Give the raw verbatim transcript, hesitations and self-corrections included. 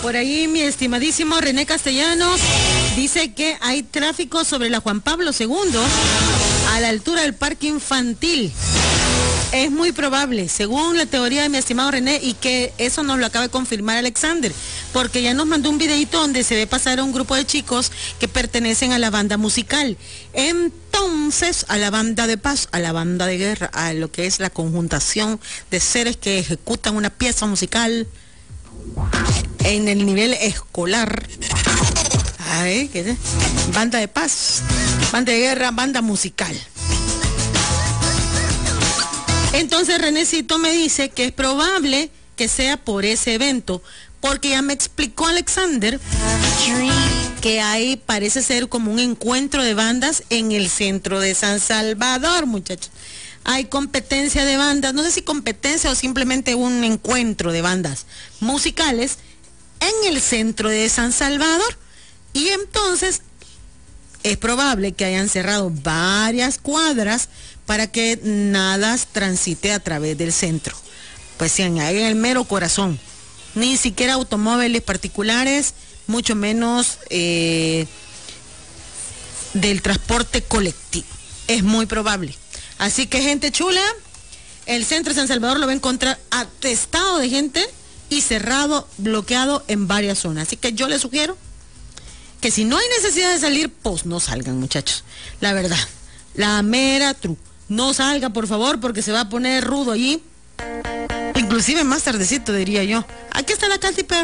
por ahí mi estimadísimo René Castellanos dice que hay tráfico sobre la Juan Pablo segundo a la altura del parque infantil. Es muy probable, según la teoría de mi estimado René, y que eso nos lo acaba de confirmar Alexander, porque ya nos mandó un videito donde se ve pasar a un grupo de chicos que pertenecen a la banda musical. Entonces, a la banda de paz, a la banda de guerra, a lo que es la conjuntación de seres que ejecutan una pieza musical en el nivel escolar. Ay, ¿qué es? Banda de paz, banda de guerra, banda musical. Entonces Renecito me dice que es probable que sea por ese evento, porque ya me explicó Alexander que ahí parece ser como un encuentro de bandas en el centro de San Salvador, muchachos. Hay competencia de bandas, no sé si competencia o simplemente un encuentro de bandas musicales en el centro de San Salvador. Y entonces es probable que hayan cerrado varias cuadras para que nada transite a través del centro. Pues sí, ahí en el mero corazón. Ni siquiera automóviles particulares, mucho menos eh, del transporte colectivo. Es muy probable. Así que, gente chula, el centro de San Salvador lo va a encontrar atestado de gente y cerrado, bloqueado en varias zonas. Así que yo les sugiero que si no hay necesidad de salir, pues no salgan, muchachos. La verdad, la mera true. No salga, por favor, porque se va a poner rudo allí. Inclusive más tardecito, diría yo. Aquí está la Katy Perry.